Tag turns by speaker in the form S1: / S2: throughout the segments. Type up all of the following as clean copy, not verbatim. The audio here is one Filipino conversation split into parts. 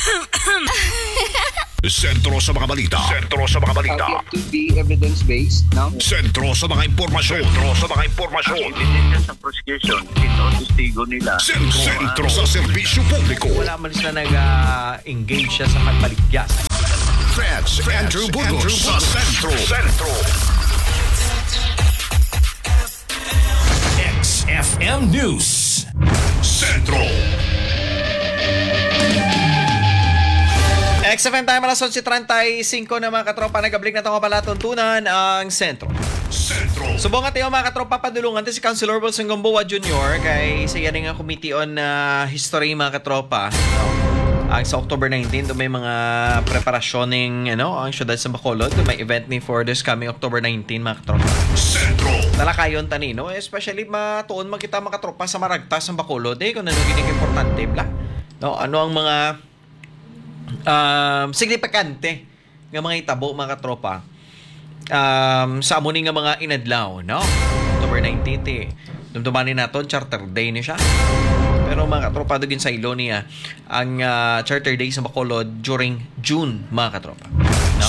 S1: Sentro sa mga balita. Sentro sa mga balita.
S2: To be evidence-based, no?
S1: Sentro sa mga impormasyon. Sentro sa mga impormasyon.
S3: Hindi sa prosecution, ito testigo nila.
S1: Sentro sa serbisyo publiko.
S4: Wala man sila nag-engage siya sa pagbaligya.
S1: Feds Andrew Burgos sa Sentro. XFM News. Sentro.
S4: XFM time alas 11:35 na mga katropa, nagablik na ito palatuntunan ang Sentro. Subong at iyo mga katropa, padulungan si Councilor Wilson Gamboa Jr. kay sa yan nga Committee on History mga katropa. Ang sa October 19, may mga preparasyoning ang syudad sa Bacolod. May event ni for this coming October 19 mga katropa. Talakayon tanino, especially matuon magkita mga katropa sa maragtas ng Bacolod. Kung ano gining importante bla. No, ano ang mga signifikante nga mga itabo mga katropa sa amuni nga mga inadlaw, no? October 19 dumdumanin naton Charter Day ni siya, pero mga katropa dugin sa ilo niya ang Charter Day sa Bacolod during June mga katropa, no?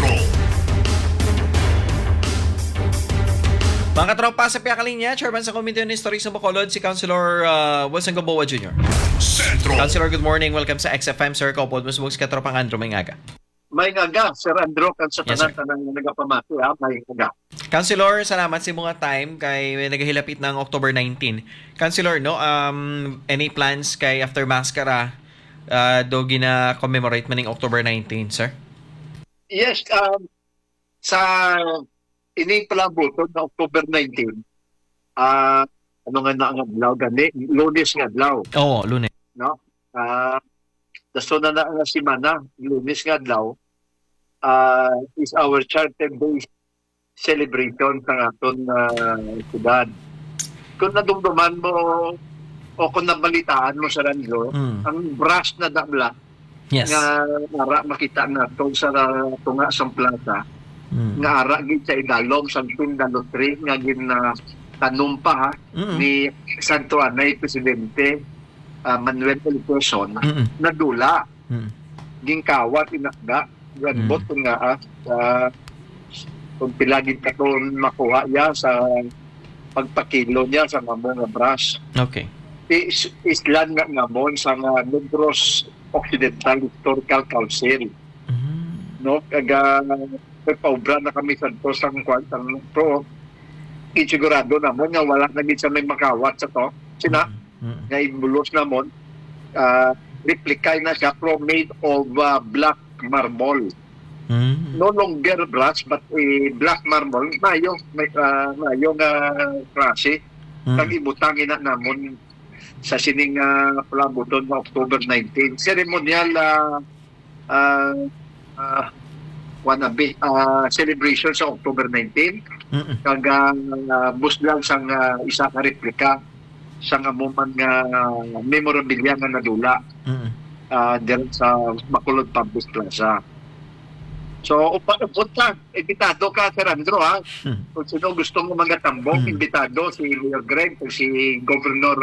S4: Mga katropa, sa piyakalinya Chairman sa Committee on History sa Bacolod si Councilor Wilson Gamboa Jr. Councilor, good morning. Welcome sa XFM, sir. Kaupod mo sa katropang Andrew, may ngaga.
S3: May ngaga, Sir Andrew, kan sa
S4: Yes,
S3: tanan ng nagapamati, may ngaga.
S4: Councilor, salamat sa mga time kay nagahilapit ng October 19. Councilor, no, any plans kay after Mascara do gina-commemorate maning October 19, sir?
S3: Yes, sa ining palabuton na October 19, ano nga na ang adlaw gani, Lunes nga adlaw,
S4: Oo, Lunes.
S3: no? Daso na nga simana, Lunes nga adlaw, is our Charter Day celebration sa aton siyudad. Kung nadumduman mo o kung nabalitaan mo sa radyo, ang brush na dabla
S4: Yes.
S3: nga ara makita nato sa tunga sa plaza, nga ara gid sa idalom sa Pindalotri nga tanumpa ni Santo Anay Presidente Manuel L. Quezon nadula gingkawat inakda ganbot nga kung pilagid katon makuha niya sa pagpakilo niya sa mga brush.
S4: Okay.
S3: Islan nga ngamon sa Negros Occidental Historical Council. No, kaga paubra na kami sa to sang kwantang pro isigurado namon nga wala na gid sa may makawat sa to sina nga ibulos namon replica na siya pro made of black marble, no longer brass but black marble mayo nga klase kag ibutangin na namon sa sining palabuton na October 19 ceremonial celebration sa October 19 kag buslang sang isa ka replika sa amuman nga memorabilia nga nadula diyan sa Bacolod Public Plaza. So upunta, imbitado ka Sir Andrew kung sino gusto mo magatambong, imbitado si Mayor Greg, si Governor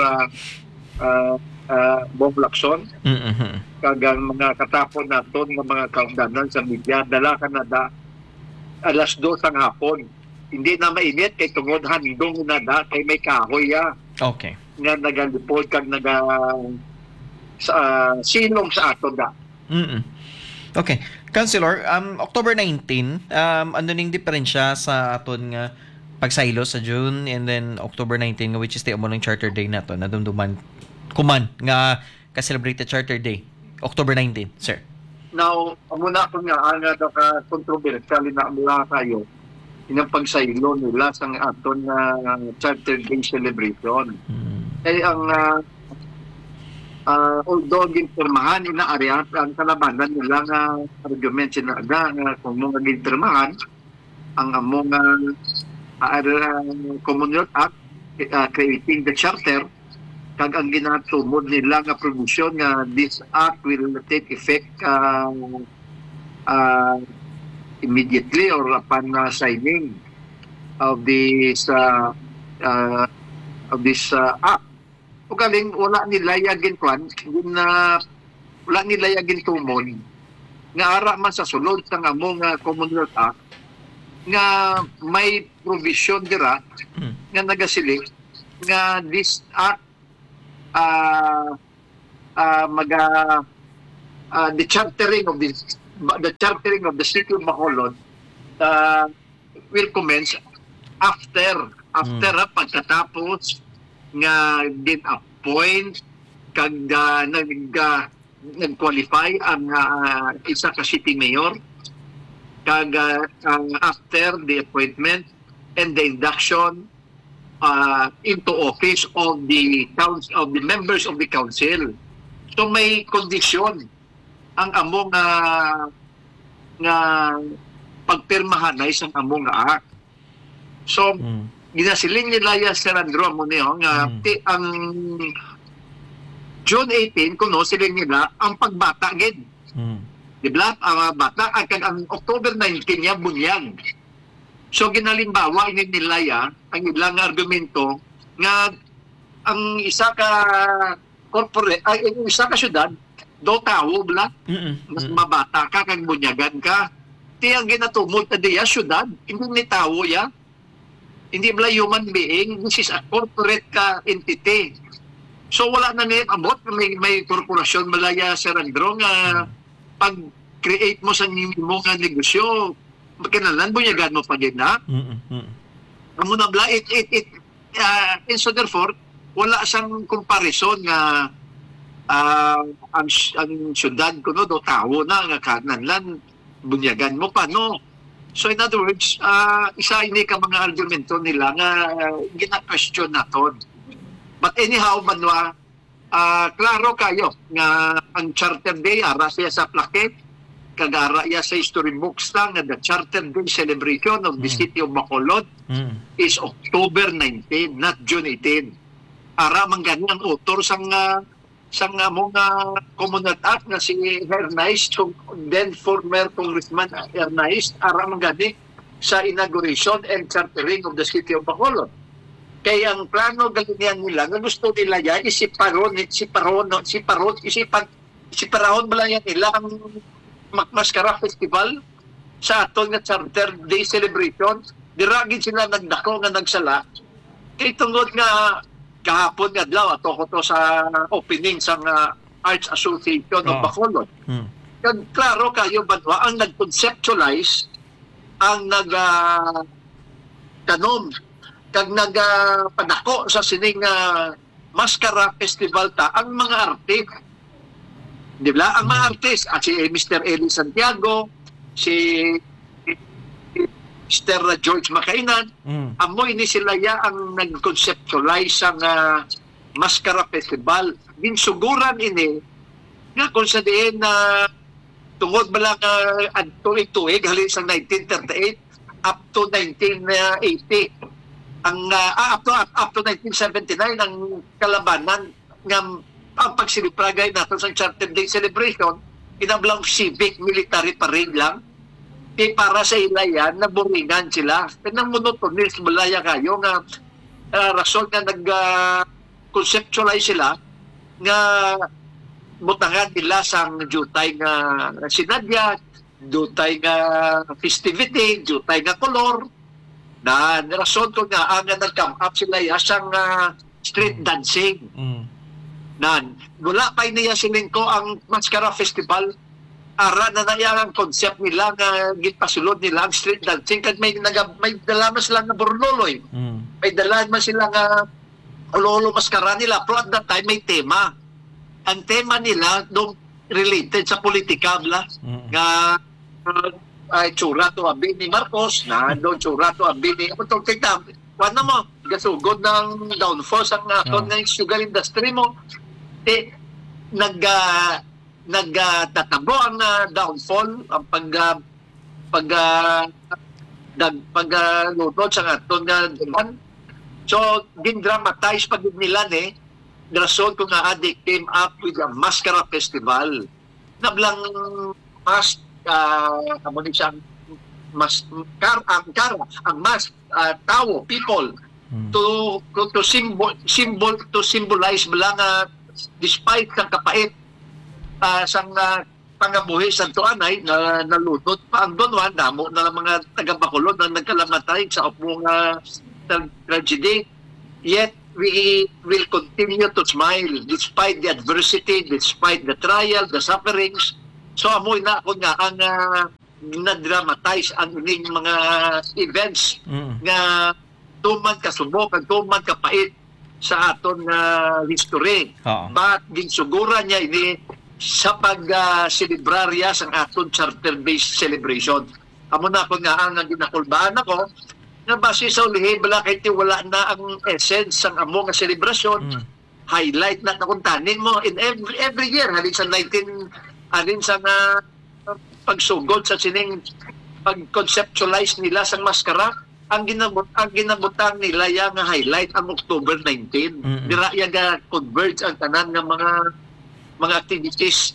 S3: Bong Lacson, kagang mga katapon naton ng mga kaundanan sa media, dala Canada, alas 2 ng hapon. Hindi na mainit, kay tungod handong nada, kay may kahoy
S4: Okay.
S3: nga nagalipod, kag silong sa ato da.
S4: Okay. Councilor, October 19, ano ning diferensya sa aton nga pagsaylo sa June and then October 19 which is the amo ng Charter Day nato na dumduman kuman nga ka-celebrate Charter Day October 19, sir.
S3: Now, muna ko nga nga ka controversial na mula kayo inang pagsaylo nila sa aton Charter Day celebration. Ang although ginpirmahan inaariat ang kalabanan nila nga argument sinaga nga kung mga ginpirmahan ang among Commonwealth Act creating the charter kag ang ginatumod nila nga provision nga this act will take effect immediately or upon signing of this act. O galing wala nila yagin kwan na wala nila yagin tumon nga ara man sa sulod sa among Commonwealth Act nga may provision dira nga nagasilik nga this act the chartering of the city of Bacolod will commence after pagkatapos nga din-appoint kag nag-qualify ang isa ka city mayor kag after the appointment and the induction into office of the members of the council. So may kondisyon ang among nga pagpirmahan na isang among act. So ginasiling nila ya Sir Andrew mo niyo nga ang June 18 kuno siling nila ang pagbata gid. Di ba? Ang bata ang October 19 niya bunyag. So ginalimbawa ini nila ya ang ilang argumento nga ang isa ka corporate ay isa ka syudad do tawo bla mas mabata ka kag bunyagan ka. Tiyang ginatumol ta diya syudad hindi ni tawo ya. Hindi bala human being, this is a corporate ka entity. So wala na niya abot na may korporasyon malaya Sir Andro nga pag-create mo sa mo nga negosyo, kinalan bunyagan mo pa din na. Amo na bala, and so therefore, wala siyang comparison nga ang syudad ko no, do tao na nga kananlan, bunyagan mo pa no. So in other words, isa ini ka mga argumento nila nga gina-question naton. But anyhow, Banwa, klaro kayo nga ang Charter Day ara siya sa plaket, kagara ya sa history books nga the Charter Day celebration of the city of Bacolod is October 19, not June 18. Ara man gani ang author sang mga Commonwealth Act na si Hernais, then former Congressman Hernais, ara man gani sa inauguration and chartering of the city of Bacolod. Kaya ang plano galinyan nila nga gusto nila yan isiparahon bala yan nila ang Maskara Festival sa aton nga Charter Day celebration. Diragin sila nagdako nga nagsala kay tungod nga kahapon nga adlaw ato ko to sa opening sa Arts Association of Bacolod. Kag klaro kayo Banwa ang nag-conceptualize ang kanom kag nagpadako sa sining Maskara Festival ta ang mga artist. Di ba? Ang mga artist si Mr. Eli Santiago, si Mr. George Makainan, amoy ni sila ya ang nag-conceptualize ang Maskara Festival. Ginsuguran ini nga kung sa diin na tungod ba lang tuig-tuig halin sa 1938 up to 1980 ang up to 1979 ang kalabanan nga ang pagsilipragay natin sa Charter Day celebration inablang civic military parade lang para sa ilayan na buringan sila. Pinang monotonous malaya kayo nga rason nga nag-conceptualize sila nga butangan nila sa jutay nga sinadya, jutay nga festivity, jutay nga color. Na rason ko nga ang nag-come up sila yasang street dancing. Nan, wala pa niya silingko ang Maskara Festival. Ara na ang concept nila nga gitpasulod nila ang street dancing kag may dala man sila nga burloloy. May dala man sila nga lolo maskara nila pero at that time may tema. Ang tema nila no related sa politika bla nga ay tsura to abi ni Marcos na do tsura to abi ni ako tong kita. Wala mo gasugod ng downfall sa aton nga sugar industry mo. Nagtatabo ang downfall ang paglutod sa aton nga duman. So din-dramatize pag nila rason ko nga they came up with a Maskara Festival nablang mas tao people to symbolize bala nga despite sa kapait sang pangabuhi sa tuanay na nalunod pa ang Don Juan, damo na mga taga-Bacolod na nagkalamatay sa upong tragedy. Yet, we will continue to smile despite the adversity, despite the trial, the sufferings. So, amoy na ako nga ang na-dramatize ang ining mga events nga tuman kasubok, ang tuman kapait sa aton history. But ginsugura niya ini sa pag-celebrarya sa aton charter-based celebration. Amo na ako nga ang ginakulbaan ako na base sa ulihin, bala kahit wala na ang essence ng amo nga selebrasyon, highlight na nakuntanin mo in every year, halin sa pagsugod sa sining pag-conceptualize nila sa maskara, ang ginabutan nila yung highlight ang October 19. Dira yung converge ang tanan ng mga activities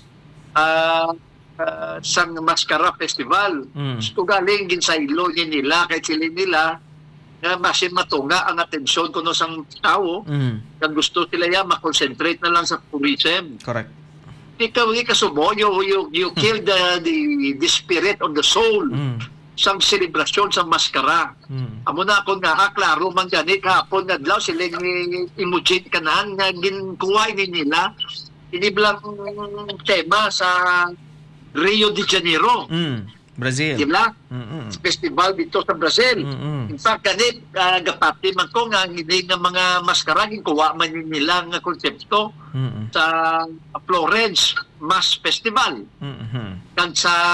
S3: sa Maskara Festival. So galing ginsaylo nila kahit sila nila na masin matunga ang atensyon kuno sang tao kung gusto sila ya makonsentrate na lang sa tourism.
S4: Correct.
S3: Ikaw kasubo, you kill the spirit of the soul sang selebrasyon sa maskara. Amo na ako nga klaro man gani kahapon nadlaw sila imujit kanan nga ginkuway ni nila iniblang tema sa Rio de Janeiro.
S4: Brazil.
S3: Diba? Festival dito sa Brazil. In fact, ganit, gapati man ko nga hindi nga mga maskara, kuha man nila nga konsepto sa Florence Mass Festival. Kan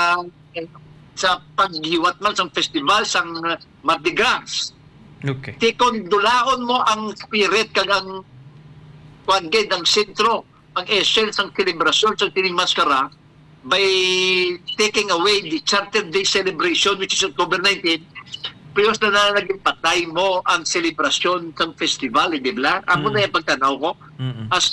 S3: sa paghiwat man sa festival sa Mardi Gras.
S4: Okay.
S3: Tikon dulaon mo ang spirit kag ang kuangge ang sentro, ang essence ng selebrasyon sa tining maskara by taking away the Charter Day celebration which is October 19, priyos na naging patay mo ang selebrasyon ng festival, di ba? Amo na yung pagtanaw ko. As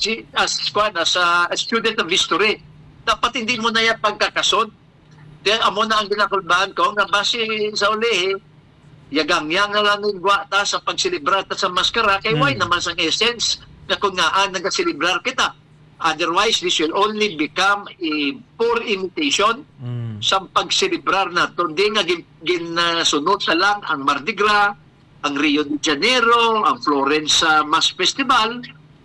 S3: a student of history, dapat hindi mo na yung pagkakasod. Kaya amo na ang ginakulbahan ko, nga base sa uli, yagang-yang na lang yung gwata sa pagselebrar sa maskara, kay why naman sa essence na kung nga nagaselebrar kita. Otherwise, this will only become a poor imitation sa pagselebrar nato. Hindi nga ginasunod sa lang ang Mardi Gras, ang Rio de Janeiro, ang Florence Mass Festival.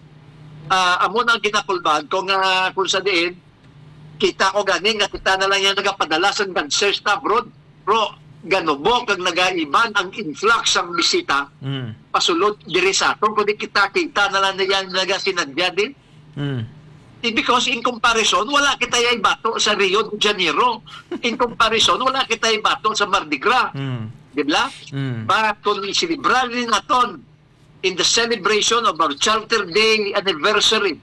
S3: Amo na ang ginakulbahan ko nga kung sa diin, kita ko ganing nga kita na lang yung nagapadala sa dancers na abroad. Bro, ganubok ang nagaiban ang influx ang bisita pasulod diri sa aton. Kundi kita na lang na yan nagasinadya din. Because in comparison, wala kita yung bato sa Rio de Janeiro. In comparison, wala kita yung bato sa Mardi Gras. Diba? But kung isilibrar rin natin in the celebration of our Charter Day anniversary,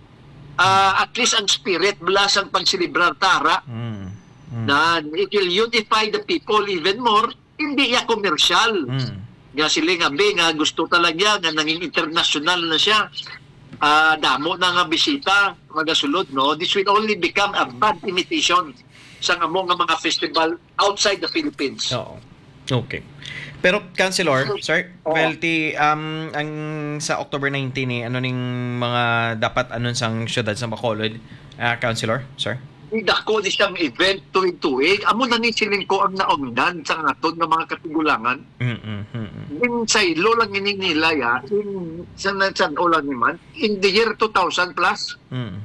S3: at least ang spirit belas ang pagsilibrar tara, na it will unify the people even more, hindi ya commercial. Nga sila nga gusto talaga nga naging international na siya. Damo na nga bisita magasulod, no? This will only become a bad imitation sa among mga festival outside the Philippines.
S4: Oo. Okay. Pero Councilor, sir, Welty, ang sa October 19 ano ning mga dapat anon sang syudad sa Bacolod, Councilor, sir?
S3: Dako ni siyang event tuwing-tuwig. Amo na ni siling ko ang naungdan sa aton nga mga katigulangan. In sa ilo lang ini nila ya, in san ulan ni man, in the year 2000 plus,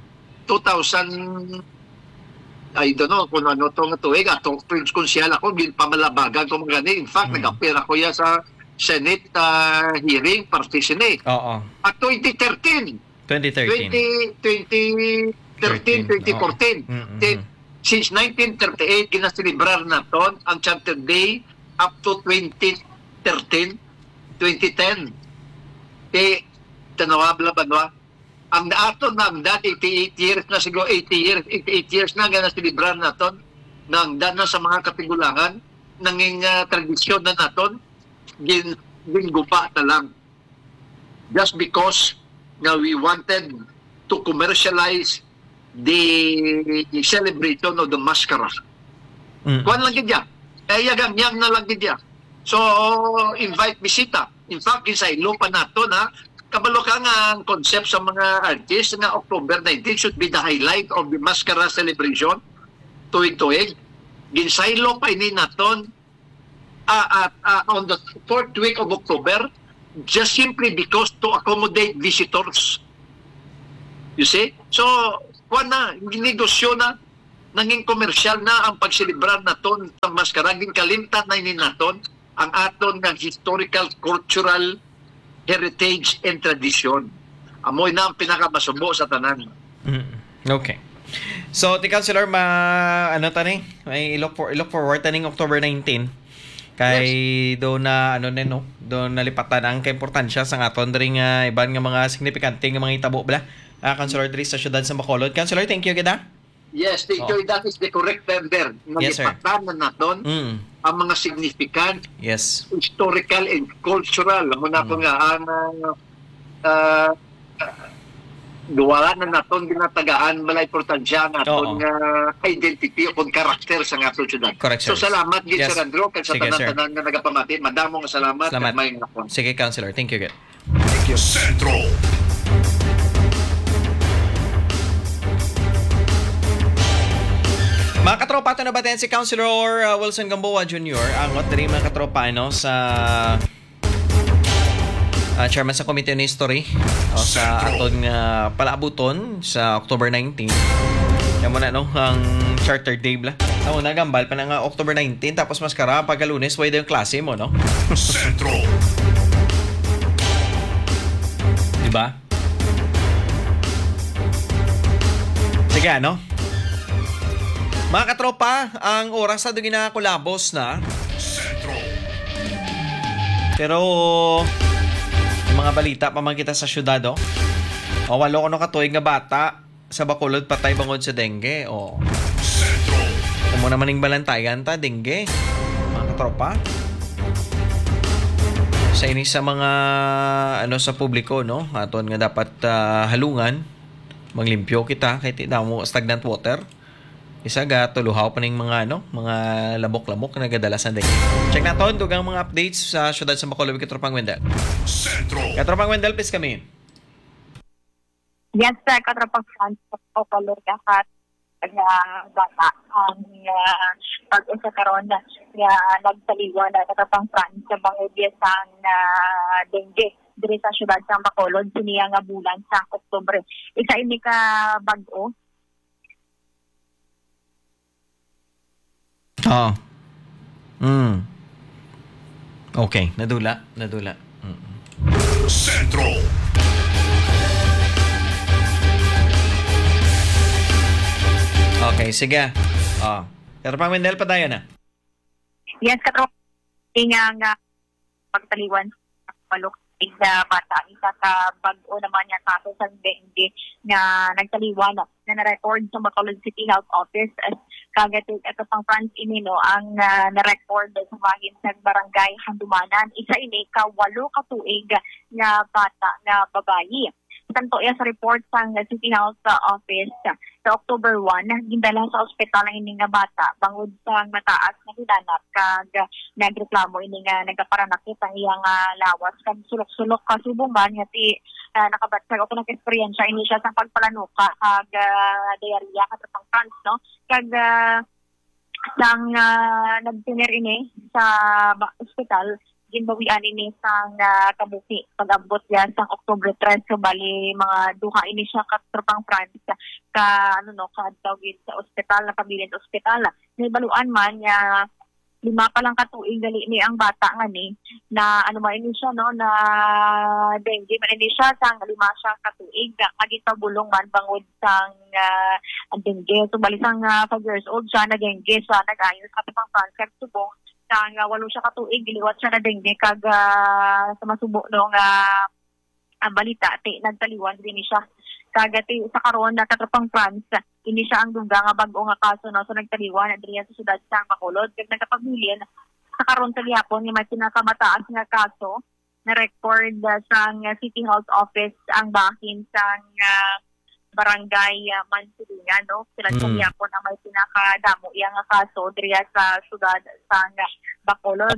S3: 2000, I don't know kung ano itong tuwig, atong Prince Consial ako, pamalabagan ko mga gani. In fact, nag-appear ako ya sa Senate hearing, party Senate.
S4: Oo.
S3: At 2013. 2014. Since 1938, kinaselebrar naton ang Charter Day up to 2010. Tanawabla ba no? Ang aton na ang 88 years na siguro 88 years na naselebrar naton nang dana sa mga katigulangan nanging tradisyon na naton ginguba ta lang just because na we wanted to commercialize the celebration of the maskara. Kuan lang gid ya. Yagang-yang na lang gid ya. So invite bisita. In fact, sa ilo pa nato na kabalo ka nga ang concept sa mga artists nga October 19 should be the highlight of the Mascara celebration tuig-tuig. Ginsaylo pa ini naton on the 4th week of October just simply because to accommodate visitors. You see? So, ginegosyo na, naging komersyal na ang pagselebrar naton sa Mascara. Ginkalimtan na ini naton ang aton ng historical, cultural heritage and tradition. Amoy na ang pinakamasubo sa tanan.
S4: Okay. So, ti Councilor, may look forward taning October 19. Kay doon na doon nalipatan ang kaimportansya sa aton ring iban nga mga signifikante nga mga itabo bala. Councilor Dries sa siyudad sa Bacolod. Councilor, thank you gida.
S3: Yes, thank you. That is the correct term there.
S4: Yes, sir.
S3: Nalipatan na naton ang mga significant, historical and cultural. Muna ko nga ang duwala na naton ginatagaan balay importansya naton nga identity o karakter sa aton syudad.
S4: Correct, sir.
S3: So salamat gid Sir Andrew kag sa
S4: Sige,
S3: tanan-tanan nga nagapamati. Madamo nga salamat. May nakon.
S4: Sige, Councilor. Thank you, good.
S3: Thank you.
S1: Sentro.
S4: Mga katropa, ito nabatin si Councilor Wilson Gamboa Jr. Ang rin mga katropa sa chairman sa Committee on History sa aton palaabuton sa October 19. Kaya mo na ang Charter Day bla. Ako nagambal pa na October 19 tapos Mascara pagka Lunes way yung klase mo, no?
S1: Sentro.
S4: Diba? Sige, ano? Mga katropa, ang oras na doon ginakulabos na.
S1: Sentro.
S4: Pero yung mga balita pa man kita sa syudad, walo ko katuig nga bata sa Bacolod patay bangod sa dengue.
S1: Sentro.
S4: Amo naman yung balantayan ta, dengue. Mga katropa. Sa ini sa mga sa publiko, no? Aton nga dapat halungan. Maglimpyo kita kay ti mo stagnant water. Isa ga tuluhaw pa ning mga mga lamok-lamok na nagadala sa dengue. Check naton dugang mga updates sa syudad sa Bacolod kay Tropang Wendel.
S1: Sentro.
S4: Katropang Wendel, please come in.
S5: Yes, sir. Katropang France o kalurgahat nga bata ang pag-usa karon nga nagtaliwa na katropang France sa bangudya sang dengue diri sa syudad sa Bacolod siniya nga bulan sa Oktubre. Isa ini ka bag-o.
S4: Okay, nadula.
S1: Sentro.
S4: Okay, sige. Pero pang Wendel pa tayo na.
S5: Yes, katro. Nga pagtaliwan sa palok sa bata. Isa ka bag-o naman niya kaso sa dengue na nagtaliwan na na-record sa Bacolod City Health Office as kagatig ito pang France inino ang na-record sa magin sa barangay Handumanan. Isa ini ka 8 ka tuig nga bata nga babayi. Tanto iya sa report sa City Health Office sa October 1, gindala sa ospital ang ini nga bata bangod sa mataas na hidanap kag nagreklamo ini nga nagaparanakit ang iyang lawas kag sulok-sulok ka subungan nga ti nakabatsag ako ng eksperyensya ini siya sa pagpalanuka kag diarrhea katapang France, no? Kag sang nagtiner ini sa ospital ginbawian ini sang kabuki pag-abot yan sang October 3 so bali mga duha ini siya katropang France ka ka tawagin sa ospital na pabilin sa ospital may baluan man nga 5 pa lang katuig dali ni ang bata nga ni na man ini siya no na dengue man ini siya sang 5 siya katuig agitagulong man bangod sang dengue so bali sang 5 years old siya na dengue sa nag-ayon sa katropang France kag subong sang 8 siya katuig giliwat siya na dengue kag sa masubo no nga balita ti nagtaliwan din siya kagati sa karon na katropang France ini siya ang duga nga bag-o nga kaso no so nagtaliwan diri sa syudad sa Bacolod kag nagkapabilin sa karon sa gihapon nga may pinakamataas nga kaso na record sang City Health Office ang bahin sang barangay Mansulingan, no? Sila sa gihapon ang may pinakadamo iya nga kaso diri sa syudad sa Bacolod.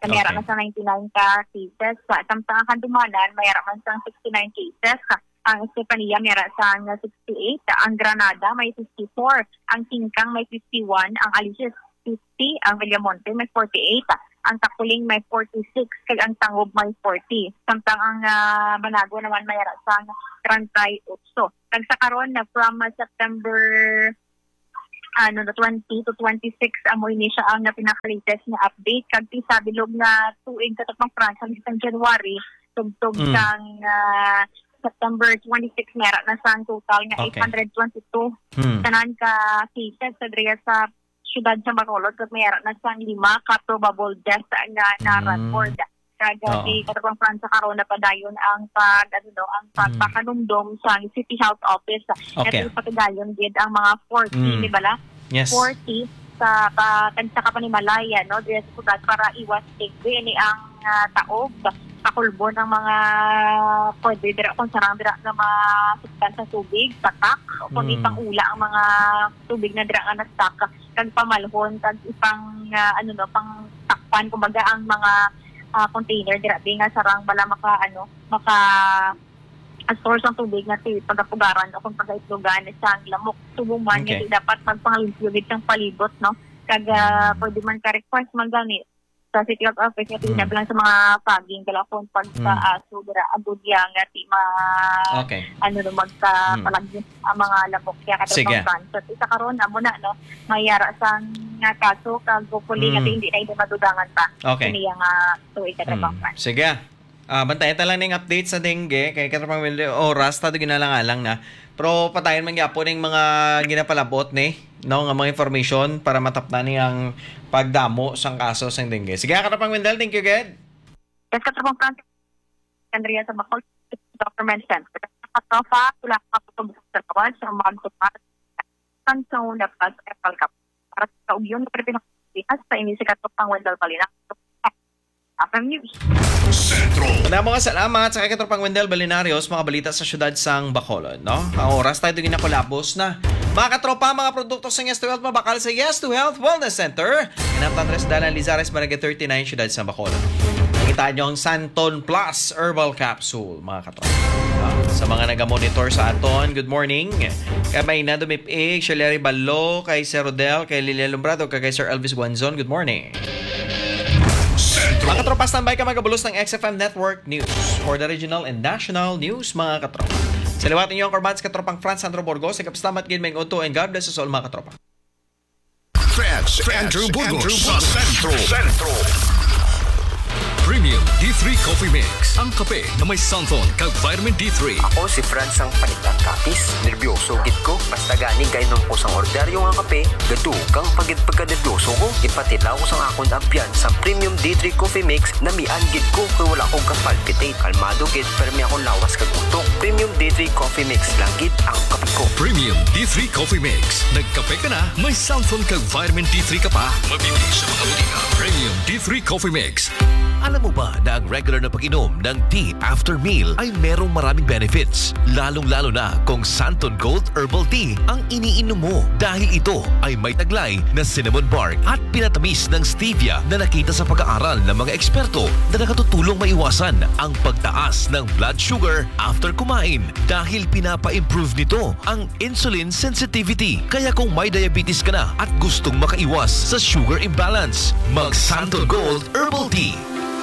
S5: Mayroon na sa 99 ka cases. Sa samtang Kandumanan, mayroon man sa 69 cases. Ang Estefania mayroon sa 68. Ang Granada may 54. Ang Singkang may 51. Ang Alicia 50. Ang Villamonte may 48. Ang Takuling may 46. Kag ang Tangob may 40. Samtang ang Banago naman mayroon sa 38. Kag sa karon na from September 20 to 26 amoy ni siya ang pinaka-latest na update kag sa bilog na tuig katapang France hanggang January tugtog kang September 26 meron na sa total nga 822 tanan ka cases sa diya sa syudad sa Bacolod kag meron na sa 5 ka probable deaths nga na-record kag katapang France karon na padayon ang pagpakanumdom sa City Health Office at pagdayon gid ang mga 40 di bala?
S4: Yes.
S5: 40 sa Kapanimalaya no diya sa syudad para iwas tigbe ni ang taog kakulbo ng mga pwede dira kung sarang dira nga masuktan sa tubig patak o kung ipang ula ang mga tubig na dira nga na-stuck kag pamalhon kag ipang pang takpan kumbaga ang mga container dira nga sarang bala maka store ng tubig nga pagapugaran o kung pagaitlogan sa lamok tubuman nga dapat magpangalimpyo gid sang palibot no kag pwede man ka request man gani sa City of Office nga tinablan sa mga fogging galapon pag sa aso dira agudya nga ti magpalagyo ang mga lamok kaya katong banso isa karon amo na no mayara sang nga kaso kag hopefully nga hindi na madudangan pa kaniya nga tuig katong ban.
S4: Sige. Bantayan ta lang ning update sa dengue kay katapang oras ta ginalang-alang na. Pero patayon man gyapon ning mga ginapalabot ni no nga mga information para matapnan ni ang pagdamo sang kaso sang dengue. Sige katapang Wendell, thank you gid.
S5: Yes, katapang Francis Andrea sa Bacolod Government Center. Katofa tula ka putog sa kawan sa magtupat sa una pas Kap para sa ugyon pero pinakasikas sa inisi katapang Wendell Balina. FM News.
S4: Mga salamat sa katropang Wendell Balinarios, mga balita sa syudad sang Bacolod, no? Ang oras tayo din nakulabos na. Mga katropa, mga produkto sa Yes to Health mabakal sa Yes to Health Wellness Center. Hinaptan res Dalan Lizares, Barangay 39, syudad sang Bacolod. Nakita nyo ang Santon Plus Herbal Capsule, mga katropa. Sa mga nagamonitor sa aton, good morning. Kay Maynado Mipig, Shalari Balo, kay Sir Rodel, kay Lilia Lumbrado, kay Sir Elvis Guanzon, good morning. Mga katropa, standby ka magabulos ng XFM Network News for the regional and national news, mga katropa. Sa liwatin nyo ang Corbats Katropang Franz Sandro Burgos, sa kapaslamat gin may uto and God bless us all, mga katropa.
S1: Franz Andrew Burgos sa Sentro.
S6: Premium D3 Coffee Mix. Ang kape na may Santon kag vitamin D3.
S7: Ako si Franz ang panigang kapis. Nervyoso gid ko. Basta gani gaynon ko sang orderyo nga kape. Gadukang pagka-nervyoso ko. Ipatilaw ko sang akong abyan sa Premium D3 Coffee Mix na mian gid ko kay wala akong kapalpitate. Kalmado gid pero may akong lawas kag utok. Premium D3 Coffee Mix lang gid ang kape ko.
S6: Premium D3 Coffee Mix. Nagkape ka na, may Santon kag vitamin D3 ka pa. Mabibili sa mga butika. Premium D3 Coffee Mix.
S8: Alam mo ba na ang regular na pag-inom ng tea after meal ay merong maraming benefits? Lalong-lalo na kung Santon Gold Herbal Tea ang iniinom mo dahil ito ay may taglay na cinnamon bark at pinatamis ng stevia na nakita sa pag-aaral ng mga eksperto na nakatutulong maiwasan ang pagtaas ng blood sugar after kumain dahil pinapa-improve nito ang insulin sensitivity. Kaya kung may diabetes ka na at gustong makaiwas sa sugar imbalance, mag-Santon Gold Herbal Tea.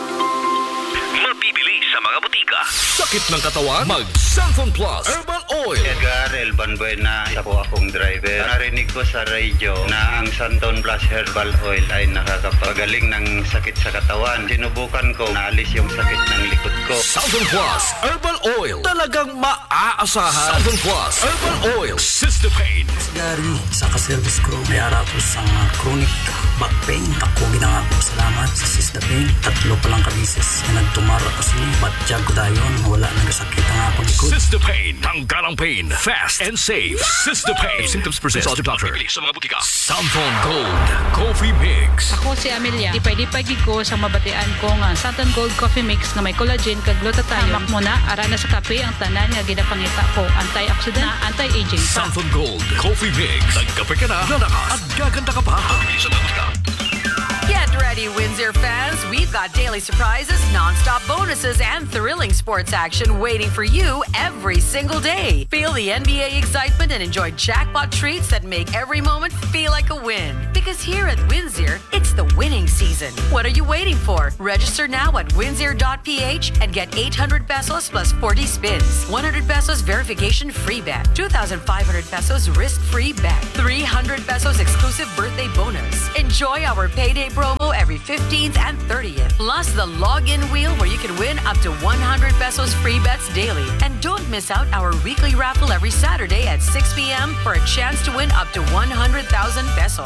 S6: Mabibili sa mga butika. Sakit ng katawan? Mag-Santon Plus Herbal Oil.
S9: Edgar Elban Buena, isa po akong driver. Narinig ko sa radyo na ang Santon Plus Herbal Oil ay nakakapagaling ng sakit sa katawan. Sinubukan ko, naalis yung sakit ng likod ko.
S6: Santon Plus Herbal Oil. Talagang maaasahan. Santon Plus Herbal Oil. Sister Pain.
S10: Gary, sa ka-service ko, may aratos ang chronic back pain. Ako ginangako salamat sa Sister Pain. 3 pa lang kabisis na nagtumara ko sila. Batjag ko dayon, wala nagasakit ang akong likod.
S6: Sister Pain. Tanggalang pain. Fast and safe. Sister Pain. If symptoms persist, consult your doctor. Sa mga butika. Santon Gold Coffee Mix.
S11: Ako si Amelia. Dipay-dipay ko sa mabatian ko nga Santon Gold Coffee Mix na may collagen kag glutathione. Tamak mo na, ara na sa kape ang tanan nga ginapangita ko. Anti-oxidant na anti-aging.
S6: Santon Gold Coffee Mix. Nagkape ka na, lalakas at gaganda ka pa. Sa mga butika.
S12: Get ready, Windsor fans. We've got got daily surprises, non-stop bonuses, and thrilling sports action waiting for you every single day. Feel the NBA excitement and enjoy jackpot treats that make every moment feel like a win. Because here at WinZear, it's the winning season. What are you waiting for? Register now at winzear.ph and get 800 pesos plus 40 spins, 100 pesos verification free bet, 2,500 pesos risk-free bet, 300 pesos exclusive birthday bonus. Enjoy our payday promo every 15th and 30th. Plus the login wheel where you can win up to 100 pesos free bets daily. And don't miss out our weekly raffle every Saturday at 6 p.m. for a chance to win up to 100,000 pesos.